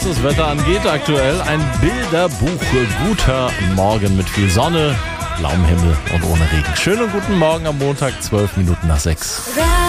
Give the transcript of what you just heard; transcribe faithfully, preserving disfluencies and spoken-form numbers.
das Wetter angeht aktuell. Ein Bilderbuch. Guter Morgen mit viel Sonne, blauem Himmel und ohne Regen. Schönen guten Morgen am Montag, zwölf Minuten nach sechs.